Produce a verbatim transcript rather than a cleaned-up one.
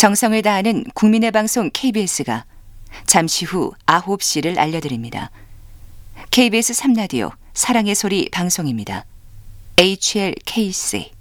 정성을 다하는 국민의 방송 케이비에스가 잠시 후 아홉 시를 알려드립니다. 케이비에스 삼 라디오 사랑의 소리 방송입니다. 에이치엘케이씨